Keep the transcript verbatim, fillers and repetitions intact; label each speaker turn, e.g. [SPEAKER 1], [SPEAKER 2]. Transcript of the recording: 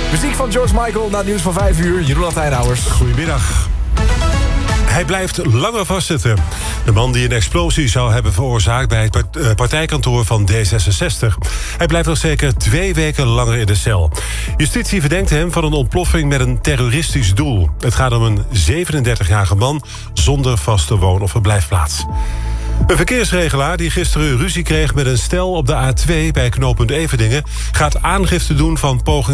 [SPEAKER 1] Muziek van George Michael na het nieuws van vijf uur. Jeroen Latijnhouwers.
[SPEAKER 2] Goedemiddag. Hij blijft langer vastzitten. De man die een explosie zou hebben veroorzaakt bij het partijkantoor van D zesenzestig. Hij blijft nog zeker twee weken langer in de cel. Justitie verdenkt hem van een ontploffing met een terroristisch doel. Het gaat om een zevenendertigjarige man zonder vaste woon- of verblijfplaats. Een verkeersregelaar die gisteren ruzie kreeg met een stel op de A twee bij knooppunt Everdingen gaat aangifte doen van poging